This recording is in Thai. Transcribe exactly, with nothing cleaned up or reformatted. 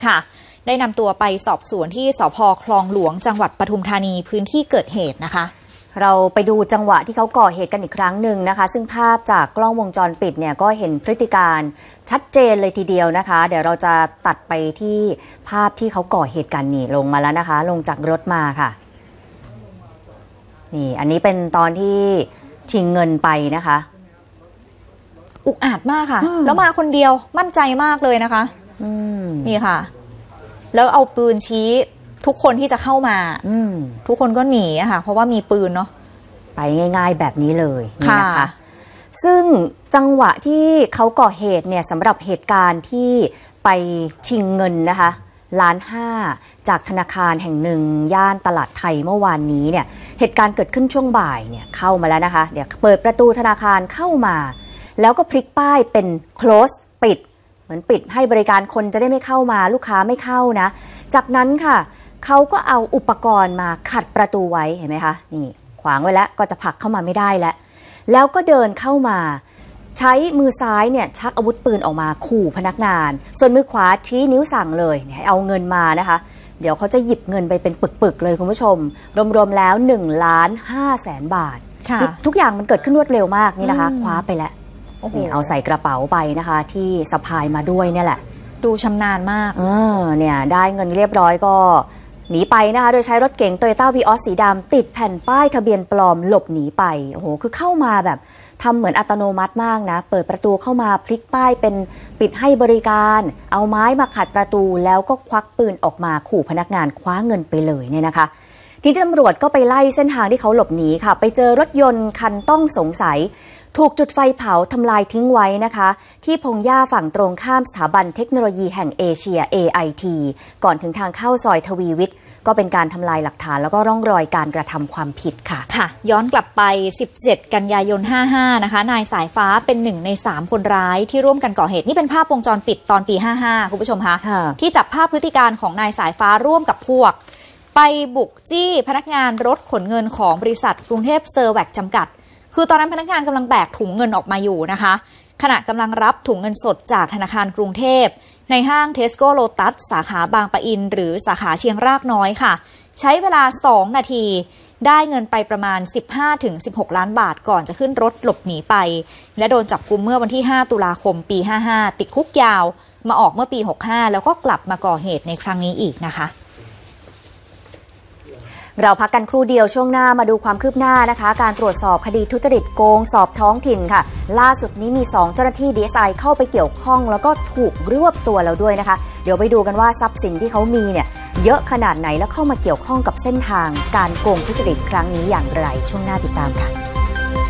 ค่ะได้นำตัวไปสอบสวนที่สภ.คลองหลวงจังหวัดปทุมธานีพื้นที่เกิดเหตุนะคะเราไปดูจังหวะที่เขาก่อเหตุกันอีกครั้งหนึ่งนะคะซึ่งภาพจากกล้องวงจรปิดเนี่ยก็เห็นพฤติการชัดเจนเลยทีเดียวนะคะเดี๋ยวเราจะตัดไปที่ภาพที่เขาก่อเหตุกันนี่ลงมาแล้วนะคะลงจากรถมาค่ะนี่อันนี้เป็นตอนที่ชิงเงินไปนะคะอุกอาจมากค่ะแล้วมาคนเดียวมั่นใจมากเลยนะคะนี่ค่ะแล้วเอาปืนชี้ทุกคนที่จะเข้ามาทุกคนก็หนีอะค่ะเพราะว่ามีปืนเนาะไปง่ายๆแบบนี้เลยนี่นะคะซึ่งจังหวะที่เขาก่อเหตุเนี่ยสำหรับเหตุการณ์ที่ไปชิงเงินนะคะล้านห้าจากธนาคารแห่งหนึ่งย่านตลาดไทยเมื่อวานนี้เนี่ยเหตุการณ์เกิดขึ้นช่วงบ่ายเนี่ยเข้ามาแล้วนะคะเดี๋ยวเปิดประตูธนาคารเข้ามาแล้วก็พลิกป้ายเป็น close ปิดเหมือนปิดให้บริการคนจะได้ไม่เข้ามาลูกค้าไม่เข้านะจากนั้นค่ะเขาก็เอาอุปกรณ์มาขัดประตูไว้เห็นไหมคะนี่ขวางไว้แล้วก็จะผลักเข้ามาไม่ได้แล้วแล้วก็เดินเข้ามาใช้มือซ้ายเนี่ยชักอาวุธปืนออกมาขู่พนักงานส่วนมือขวาชี้นิ้วสั่งเลยให้เอาเงินมานะคะเดี๋ยวเขาจะหยิบเงินไปเป็นปึกๆเลยคุณผู้ชมรวมๆแล้วหนึ่งล้านห้าแสนบาททุกอย่างมันเกิดขึ้นรวดเร็วมากนี่นะคะคว้าไปแล้วนี่เอาใส่กระเป๋าไปนะคะที่สะพายมาด้วยเนี่ยแหละดูชำนาญมากเออเนี่ยได้เงินเรียบร้อยก็หนีไปนะคะโดยใช้รถเก๋ง Toyota Vios สีดำติดแผ่นป้ายทะเบียนปลอมหลบหนีไปโอ้โหคือเข้ามาแบบทำเหมือนอัตโนมัติมากนะเปิดประตูเข้ามาพลิกป้ายเป็นปิดให้บริการเอาไม้มาขัดประตูแล้วก็ควักปืนออกมาขู่พนักงานคว้าเงินไปเลยเนี่ยนะคะทีนี้ตำรวจก็ไปไล่เส้นทางที่เขาหลบหนีค่ะไปเจอรถยนต์คันต้องสงสัยถูกจุดไฟเผาทำลายทิ้งไว้นะคะที่พงหญ้าฝั่งตรงข้ามสถาบันเทคโนโลยีแห่งเอเชีย เอ ไอ ที ก่อนถึงทางเข้าซอยทวีวิทย์ก็เป็นการทำลายหลักฐานแล้วก็ร่องรอยการกระทำความผิดค่ะค่ะย้อนกลับไปสิบเจ็ดกันยายนห้าห้านะคะนายสายฟ้าเป็นหนึ่งในสามคนร้ายที่ร่วมกันก่อเหตุนี่เป็นภาพวงจรปิดตอนปีห้าห้าคุณผู้ชมคะที่จับภาพพฤติการของนายสายฟ้าร่วมกับพวกไปบุกจี้พนักงานรถขนเงินของบริษัทกรุงเทพเซอร์แวคจำกัดคือตอนนั้นพนักงานกำลังแบกถุงเงินออกมาอยู่นะคะขณะกำลังรับถุงเงินสดจากธนาคารกรุงเทพในห้างเทสโก้โลตัสสาขาบางปะอินหรือสาขาเชียงรากน้อยค่ะใช้เวลาสองนาทีได้เงินไปประมาณ สิบห้าถึงสิบหก ล้านบาทก่อนจะขึ้นรถหลบหนีไปและโดนจับกุมเมื่อวันที่ห้าตุลาคมปีห้าห้าติดคุกยาวมาออกเมื่อปีหกห้าแล้วก็กลับมาก่อเหตุในครั้งนี้อีกนะคะเราพักกันครู่เดียวช่วงหน้ามาดูความคืบหน้านะคะการตรวจสอบคดีทุจริตโกงสอบท้องถิ่นค่ะล่าสุดนี้มีสองเจ้าหน้าที่ ดี เอส ไอ เข้าไปเกี่ยวข้องแล้วก็ถูกรวบตัวแล้วด้วยนะคะเดี๋ยวไปดูกันว่าทรัพย์สินที่เขามีเนี่ยเยอะขนาดไหนแล้วเข้ามาเกี่ยวข้องกับเส้นทางการโกงทุจริตครั้งนี้อย่างไรช่วงหน้าติดตามค่ะ